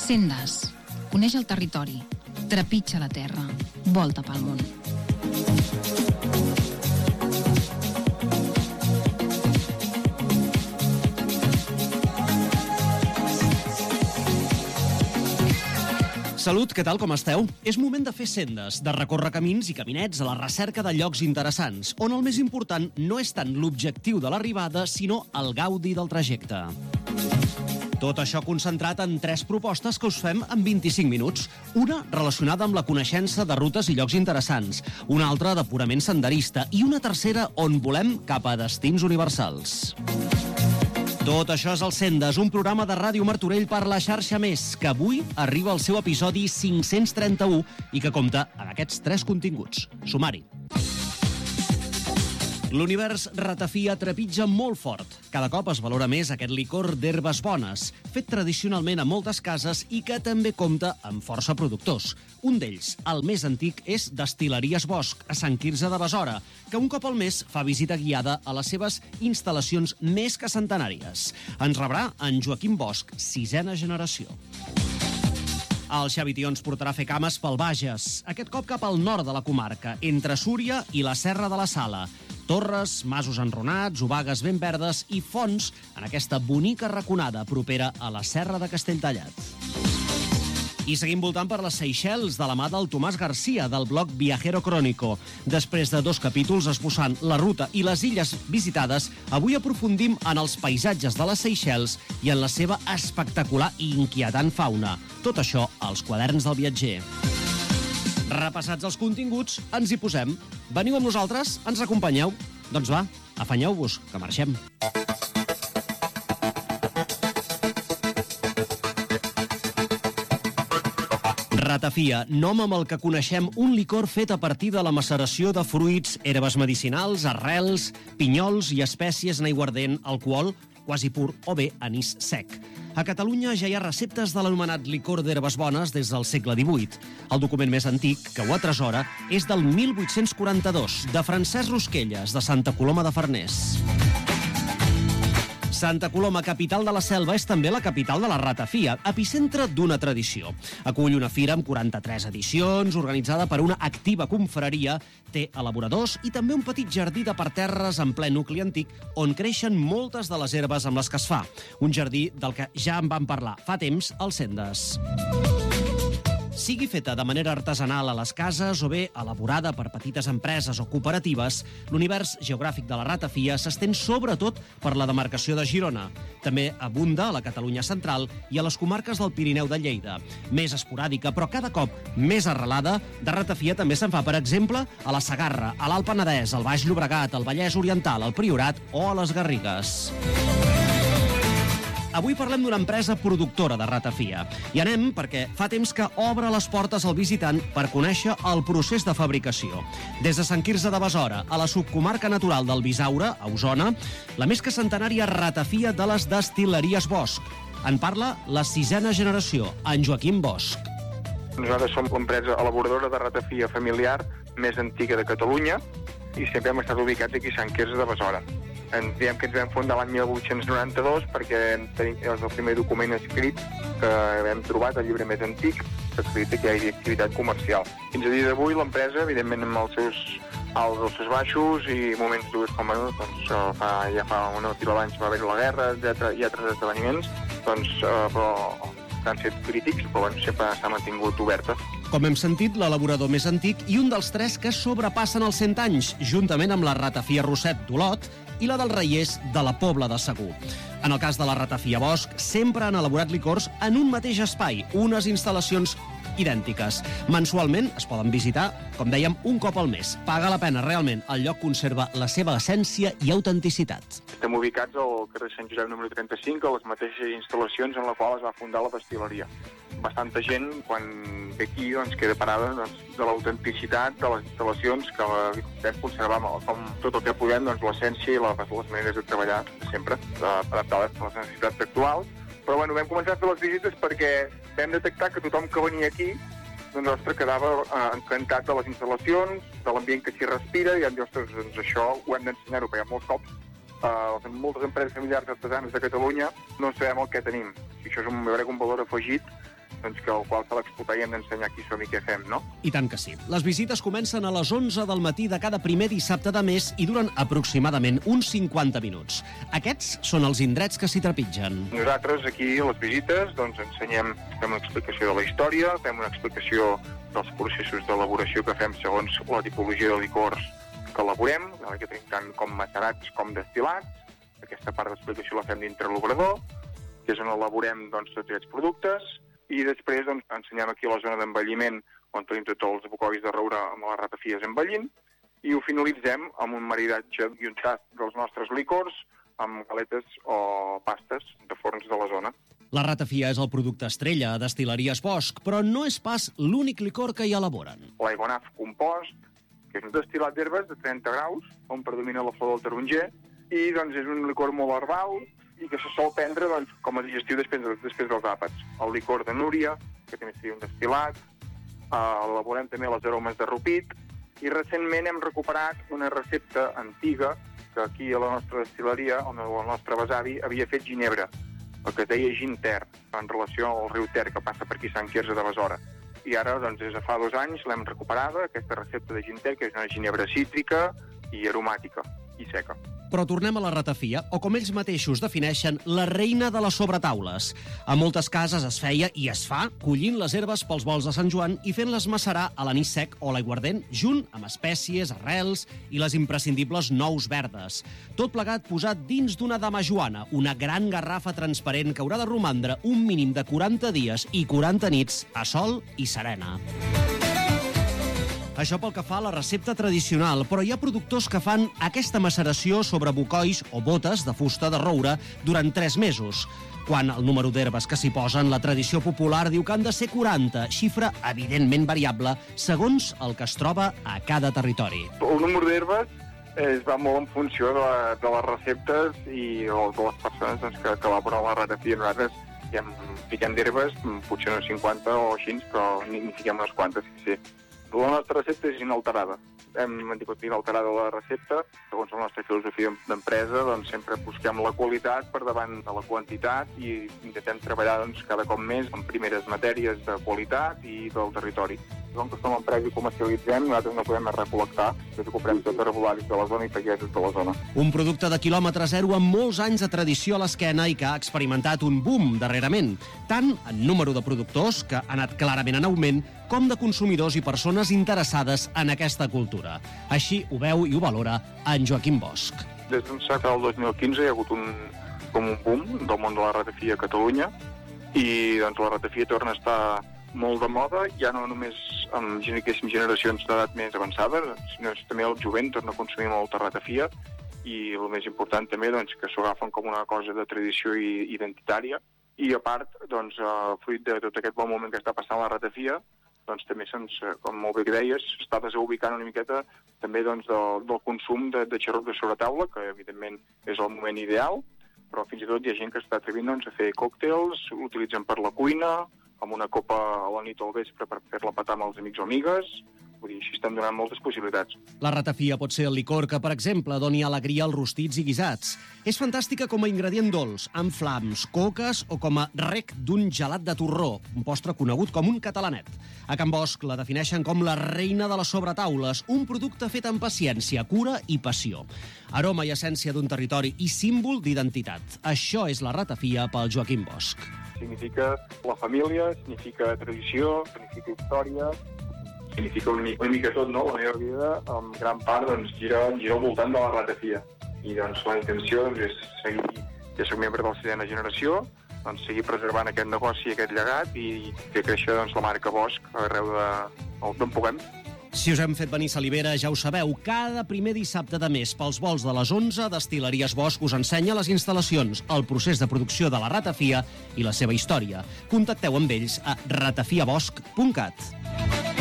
Sendes. Coneix el territori. Trepitja la terra. Volta pel món. Salut, què tal, com esteu? És moment de fer sendes, de recórrer camins i caminets a la recerca de llocs interessants, on el més important no és tant l'objectiu de l'arribada, sinó el gaudi del trajecte. Tot això concentrat en 3 propostes que us fem en 25 minuts. Una relacionada amb la coneixença de rutes i llocs interessants, una altra de purament senderista i una tercera on volem cap a destins universals. Tot això és el Sendes, un programa de Ràdio Martorell per la xarxa Més, que avui arriba al seu episodi 531 i que compta amb aquests 3 continguts. Sumari. L'univers ratafia trepitja molt fort. Cada cop es valora més aquest licor d'herbes bones, fet tradicionalment a moltes cases i que també compta amb força productors. Un d'ells, el més antic, és Destil·leries Bosch, a Sant Quirze de Besora, que un cop al mes fa visita guiada a les seves instal·lacions més que centenàries. Ens rebrà en Joaquim Bosch, 6ª generació. El Xavi Tió ens portarà a fer cames pel Bages, aquest cop cap al nord de la comarca, entre Súria i la Serra de la Sala. Torres, masos enronats, obagues ben verdes i fonts en aquesta bonica raconada propera a la Serra de Castelltallat. I seguim voltant per les Seychelles de la mà del Tomàs Garcia, del blog Viajero Crónico. Després de 2 capítols esbossant la ruta i les illes visitades, avui aprofundim en els paisatges de les Seychelles i en la seva espectacular i inquietant fauna. Tot això als quaderns del viatger. Repassats els continguts, ens hi posem. Veniu amb nosaltres? Ens acompanyeu? Doncs va, afanyeu-vos, que marxem. Ratafia, nom amb el que coneixem un licor fet a partir de la maceració de fruits, herbes medicinals, arrels, pinyols i espècies en aiguardent, alcohol, quasi pur, o bé anís sec. A Catalunya ja hi ha receptes de l'anomenat licor d'herbes bones des del segle XVIII. El document més antic, que ho atresora, és del 1842, de Francesc Rosquelles, de Santa Coloma de Farners. Santa Coloma, capital de la Selva, és també la capital de la ratafia, epicentre d'una tradició. Acull una fira amb 43 edicions, organitzada per una activa confraria, té elaboradors i també un petit jardí de parterres en ple nucli antic on creixen moltes de les herbes amb les que es fa. Un jardí del que ja en vam parlar fa temps als Sendes. Sigui feta de manera artesanal a les cases o bé elaborada per petites empreses o cooperatives, l'univers geogràfic de la ratafia s'estén sobretot per la demarcació de Girona. També abunda a la Catalunya central i a les comarques del Pirineu de Lleida. Més esporàdica, però cada cop més arrelada, de ratafia també se'n fa, per exemple, a la Segarra, a l'Alt Penedès, al Baix Llobregat, al Vallès Oriental, al Priorat o a les Garrigues. Avui parlem d'una empresa productora de ratafia. I anem perquè fa temps que obre les portes al visitant per conèixer el procés de fabricació. Des de Sant Quirze de Besora a la subcomarca natural del Bisaure, a Osona, la més que centenària ratafia de les Destil·leries Bosch. En parla la 6ª generació, en Joaquim Bosch. Nosaltres som l'empresa elaboradora de ratafia familiar més antiga de Catalunya i sempre hem estat ubicats aquí a Sant Quirze de Besora. Diem que ens vam fundar l'any 1892 perquè és el primer document escrit que hem trobat, el llibre més antic, que acredita que hi ha activitat comercial. Fins a dia d'avui l'empresa, evidentment amb els seus alts, els seus baixos i moments durs com doncs, ja fa una pila d'anys va haver la guerra, etc i altres esdeveniments, doncs, però han set crítics, però sempre s'ha mantingut oberta. Com hem sentit, l'elaborador més antic i un dels 3 que sobrepassen els 100 anys, juntament amb la ratafia Roset d'Olot i la del Reiers de la Pobla de Segur. En el cas de la ratafia Bosch, sempre han elaborat licors en un mateix espai, unes instal·lacions idèntiques. Mensualment es poden visitar, com dèiem, un cop al mes. Paga la pena, realment. El lloc conserva la seva essència i autenticitat. Estem ubicats al carrer Sant Josep número 35, a les mateixes instal·lacions en la qual es va fundar la destil·leria. Bastanta gent, quan ve aquí, doncs, queda parada de l'autenticitat de les instal·lacions, que vam conservar com tot el que podem, doncs, l'essència i les maneres de treballar sempre, adaptades a les necessitats actuals. Però bueno, vam començar a fer les visites perquè vam detectar que tothom que venia aquí doncs, ostres, quedava encantat de les instal·lacions, de l'ambient que s'hi respira, i ostres, doncs això ho hem d'ensenyar-ho, perquè molts cops moltes empreses familiars artesanes de Catalunya no sabem el que tenim. I això és un valor afegit doncs, que el qual s'ha d'explotar i hem d'ensenyar qui som i què fem, no? I tant que sí. Les visites comencen a les 11 del matí de cada primer dissabte de mes i duren aproximadament uns 50 minuts. Aquests són els indrets que s'hi trepitgen. Nosaltres aquí, a les visites, doncs fem una explicació de la història, fem una explicació dels processos d'elaboració que fem segons la tipologia de licors que elaborem, que tenim tant com macerats com destil·lats. Aquesta part d'explicació la fem dintre l'obrador, que és on elaborem doncs, tots aquests productes, i després doncs, ensenyem aquí la zona d'envelliment, on tenim tots els bocois de roure amb les ratafies envellint, i ho finalitzem amb un maridatge i un tast dels nostres licors amb galetes o pastes de forns de la zona. La ratafia és el producte estrella a Destil·leries Bosch, però no és pas l'únic licor que hi elaboren. L'Aibonaf compost, que és un destil·lat d'herbes de 30 graus, on predomina la flor del taronger, i doncs, és un licor molt herbal i que se sol prendre doncs, com a digestiu després dels àpats. El licor de núria, que també seria un destil·lat, elaborem també les aromes de rupit, i recentment hem recuperat una recepta antiga que aquí a la nostra destil·leria, el nostre besavi, havia fet ginebra, el que es deia gin Ter, en relació al riu Ter que passa per aquí Sant Quirze de Besora. I ara, doncs, des de fa 2 anys l'hem recuperada, aquesta recepta de gin Ter, que és una ginebra cítrica i aromàtica i seca. Però tornem a la ratafia, o com ells mateixos defineixen, la reina de les sobretaules. A moltes cases es feia i es fa collint les herbes pels volts de Sant Joan i fent-les macerar a l'anís sec o l'aiguardent junt amb espècies, arrels i les imprescindibles nous verdes. Tot plegat posat dins d'una dama joana, una gran garrafa transparent que haurà de romandre un mínim de 40 dies i 40 nits a sol i serena. Això pel que fa a la recepta tradicional, però hi ha productors que fan aquesta maceració sobre bocois o botes de fusta de roure durant 3 mesos. Quan el número d'herbes que s'hi posen, la tradició popular diu que han de ser 40, xifra evidentment variable segons el que es troba a cada territori. El número d'herbes es va molt en funció de les receptes i de les persones doncs, que elaboren la ratafia. Nosaltres ja fiquem d'herbes, potser unes 50 o així, però n'hi fiquem unes quantes, sí. La nostra recepta és inalterada. Hem mantingut inalterada la recepta. Segons la nostra filosofia d'empresa, doncs, sempre busquem la qualitat per davant de la quantitat i intentem treballar doncs, cada cop més en primeres matèries de qualitat i del territori. Com que som empresa i comercialitzem, nosaltres no podem més recol·lectar, que comprem tots herbolaris de la zona i pagesos de la zona. Un producte de quilòmetre zero amb molts anys de tradició a l'esquena i que ha experimentat un boom darrerament, tant en número de productors, que ha anat clarament en augment, com de consumidors i persones interessades en aquesta cultura. Així ho veu i ho valora en Joaquim Bosch. Des d'ençà del 2015 hi ha hagut un boom del món de la ratafia a Catalunya i doncs, la ratafia torna a estar molt de moda, ja no només amb generacions d'edat més avançades, sinó també el jovent torna a consumir molta ratafia i el més important també doncs, que s'ho agafen com una cosa de tradició identitària i a part, doncs, fruit de tot aquest bon moment que està passant la ratafia, doncs també com molt bé que deies, s'està desubicant una miqueta també doncs, del consum de xarop de sobretaula, que evidentment és el moment ideal, però fins i tot hi ha gent que està atrevint doncs, a fer còctels, l'utilitzen per la cuina, amb una copa a la nit o al vespre per fer-la petar amb els amics o amigues. Vull dir, així estan donant moltes possibilitats. La ratafia pot ser el licor que, per exemple, doni alegria als rostits i guisats. És fantàstica com a ingredient dolç, amb flams, coques o com a rec d'un gelat de torró, un postre conegut com un catalanet. A Can Bosch la defineixen com la reina de les sobretaules, un producte fet amb paciència, cura i passió. Aroma i essència d'un territori i símbol d'identitat. Això és la ratafia pel Joaquim Bosch. Significa la família, significa tradició, significa història, significa una mica tot, no? La meva vida, en gran part, doncs, gira al voltant de la ratafia. I doncs, la intenció doncs, és seguir, ja soc membre de la 6ª generació, doncs, seguir preservant aquest negoci, aquest llegat i fer créixer doncs, la marca Bosch arreu d'on puguem. Si us hem fet venir salivera, ja ho sabeu, cada primer dissabte de mes pels volts de les 11, Destil·leries Bosch us ensenya les instal·lacions, el procés de producció de la ratafia i la seva història. Contacteu amb ells a ratafiabosch.cat.